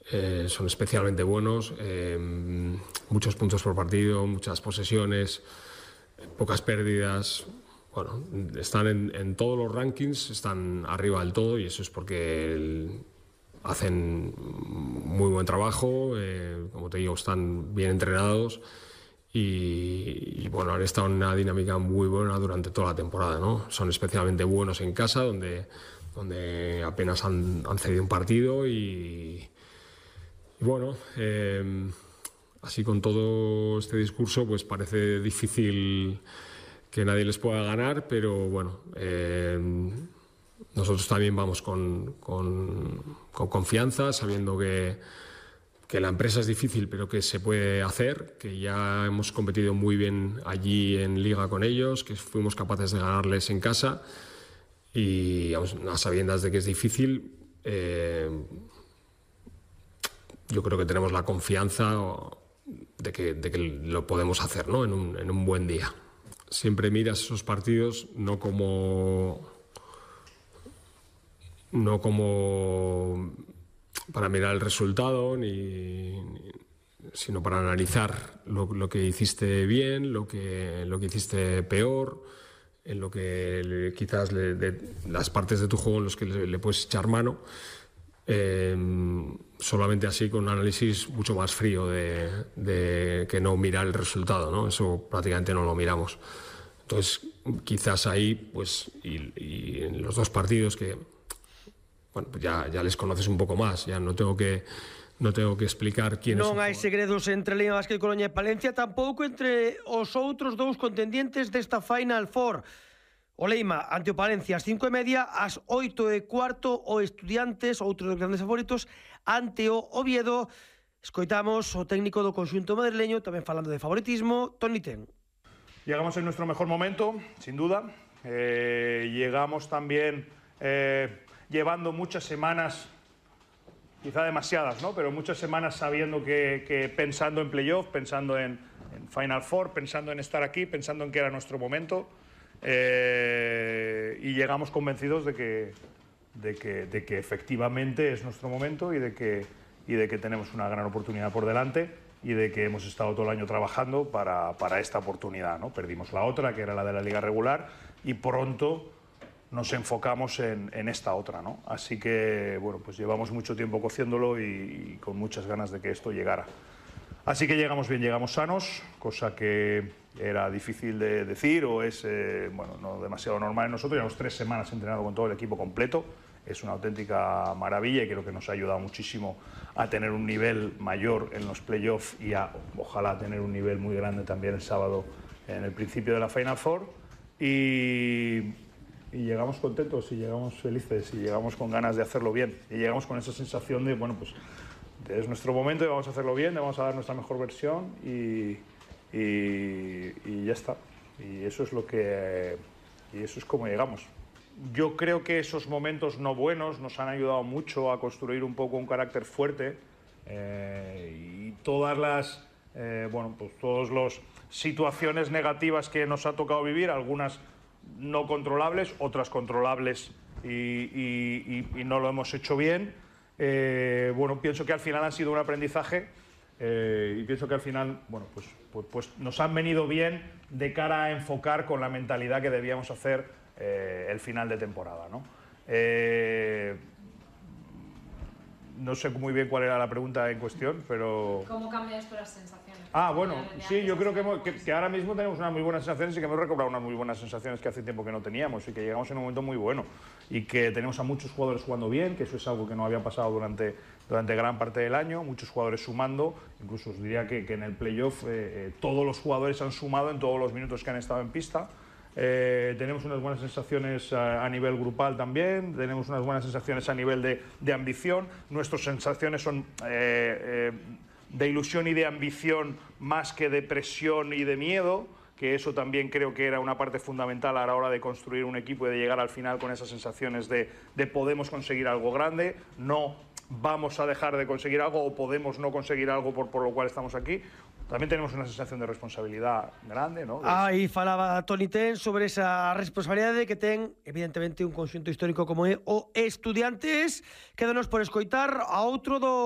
son especialmente buenos, muchos puntos por partido, muchas posesiones, pocas pérdidas. Bueno, están en todos los rankings, están arriba del todo, y eso es porque hacen muy buen trabajo, como te digo, están bien entrenados y bueno, han estado en una dinámica muy buena durante toda la temporada, ¿no? Son especialmente buenos en casa, donde apenas han cedido un partido y bueno, así con todo este discurso, pues parece difícil que nadie les pueda ganar, pero bueno, nosotros también vamos con confianza, sabiendo que la empresa es difícil, pero que se puede hacer, que ya hemos competido muy bien allí en Liga con ellos, que fuimos capaces de ganarles en casa, y a sabiendas de que es difícil, yo creo que tenemos la confianza de que lo podemos hacer, ¿no? en un buen día. Siempre miras esos partidos no como para mirar el resultado, sino para analizar lo que hiciste bien, lo que hiciste peor, en lo que quizás las partes de tu juego en los que le puedes echar mano. Solamente así, con un análisis mucho más frío de que no mirar el resultado, ¿no? Eso prácticamente no lo miramos. Entonces, quizás ahí, pues, y en los dos partidos que, bueno, pues ya les conoces un poco más, ya no tengo que explicar quiénes son. Non hai segredos entre Leima Basket, Coruña e Palencia, tampouco entre os outros dous contendientes desta Final Four. O Leima ante o Palencia ás 5:30, ás 8:15 o Estudiantes, outro dos grandes favoritos, ante o Oviedo. Escoitamos o técnico do conxunto madrileño, tamén falando de favoritismo, Toni Ten. Llegamos en nuestro mejor momento, sin duda. Llegamos también llevando muchas semanas, quizá demasiadas, ¿no? Pero muchas semanas sabiendo que pensando en playoff, pensando en Final Four, pensando en estar aquí, pensando en que era nuestro momento. Y llegamos convencidos de que efectivamente es nuestro momento y de que tenemos una gran oportunidad por delante y de que hemos estado todo el año trabajando para esta oportunidad, ¿no? Perdimos la otra, que era la de la Liga Regular, y pronto nos enfocamos en esta otra, ¿no? Así que, bueno, pues llevamos mucho tiempo cociéndolo y con muchas ganas de que esto llegara. Así que llegamos bien, llegamos sanos, cosa que era difícil de decir o es bueno, no demasiado normal en nosotros. Llevamos 3 semanas entrenando con todo el equipo completo. Es una auténtica maravilla y creo que nos ha ayudado muchísimo a tener un nivel mayor en los playoffs y ojalá tener un nivel muy grande también el sábado en el principio de la Final Four. Y llegamos contentos y llegamos felices y llegamos con ganas de hacerlo bien. Y llegamos con esa sensación de, bueno, pues es nuestro momento y vamos a hacerlo bien, vamos a dar nuestra mejor versión y ya está. Y eso es y eso es como llegamos. Yo creo que esos momentos no buenos nos han ayudado mucho a construir un poco un carácter fuerte y todas las situaciones negativas que nos ha tocado vivir, algunas no controlables, otras controlables y no lo hemos hecho bien. Bueno, pienso que al final han sido un aprendizaje y pienso que al final, bueno, pues nos han venido bien de cara a enfocar con la mentalidad que debíamos hacer el final de temporada, ¿no? No sé muy bien cuál era la pregunta en cuestión, pero... ¿Cómo cambia esto las sensaciones? Bueno, sí, yo creo que ahora mismo tenemos unas muy buenas sensaciones y que hemos recobrado unas muy buenas sensaciones que hace tiempo que no teníamos y que llegamos en un momento muy bueno y que tenemos a muchos jugadores jugando bien, que eso es algo que no había pasado durante gran parte del año, muchos jugadores sumando, incluso os diría que en el playoff todos los jugadores han sumado en todos los minutos que han estado en pista. Tenemos unas buenas sensaciones a nivel grupal también, tenemos unas buenas sensaciones a nivel de ambición. Nuestras sensaciones son de ilusión y de ambición más que de presión y de miedo, que eso también creo que era una parte fundamental a la hora de construir un equipo y de llegar al final con esas sensaciones de podemos conseguir algo grande, no vamos a dejar de conseguir algo o podemos no conseguir algo por lo cual estamos aquí. Tamén tenemos unha sensación de responsabilidade grande, ¿no? Aí falaba Toni Ten sobre esa responsabilidade que ten, evidentemente, un conxunto histórico como é o Estudiantes. Quédanos por escoitar a outro do